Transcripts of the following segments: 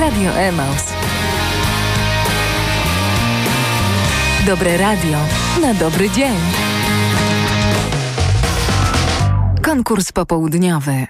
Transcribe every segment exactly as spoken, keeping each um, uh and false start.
Radio Emaus. Dobre radio na dobry dzień. Konkurs popołudniowy.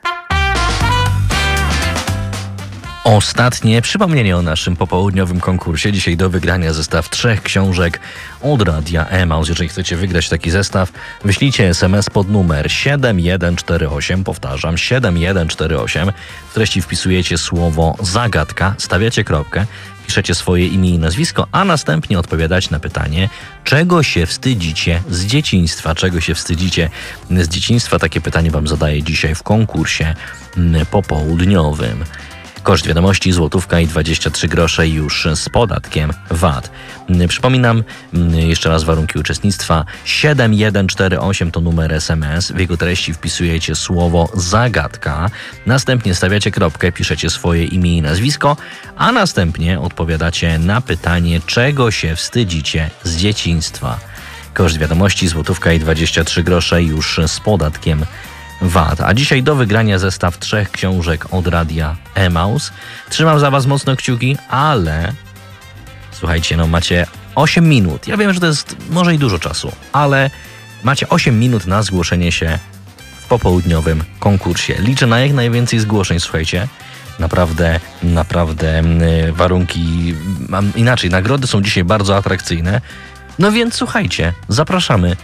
Ostatnie przypomnienie o naszym popołudniowym konkursie. Dzisiaj do wygrania zestaw trzech książek od Radia Emaus. Jeżeli chcecie wygrać taki zestaw, wyślijcie es em es pod numer siedem jeden cztery osiem. Powtarzam, siedem jeden cztery osiem. W treści wpisujecie słowo zagadka, stawiacie kropkę, piszecie swoje imię i nazwisko, a następnie odpowiadacie na pytanie, czego się wstydzicie z dzieciństwa. Czego się wstydzicie z dzieciństwa? Takie pytanie wam zadaję dzisiaj w konkursie popołudniowym. Koszt wiadomości złotówka i dwadzieścia trzy grosze już z podatkiem V A T. Przypominam jeszcze raz warunki uczestnictwa. siedem jeden cztery osiem to numer es em es. W jego treści wpisujecie słowo zagadka. Następnie stawiacie kropkę, piszecie swoje imię i nazwisko, a następnie odpowiadacie na pytanie, czego się wstydzicie z dzieciństwa. Koszt wiadomości złotówka i dwadzieścia trzy grosze już z podatkiem V A T. A dzisiaj do wygrania zestaw trzech książek od Radia Emaus. Trzymam za was mocno kciuki, ale słuchajcie, no macie osiem minut. Ja wiem, że to jest może i dużo czasu, ale macie osiem minut na zgłoszenie się w popołudniowym konkursie. Liczę na jak najwięcej zgłoszeń, słuchajcie. Naprawdę, naprawdę warunki, inaczej, nagrody są dzisiaj bardzo atrakcyjne. No więc słuchajcie, zapraszamy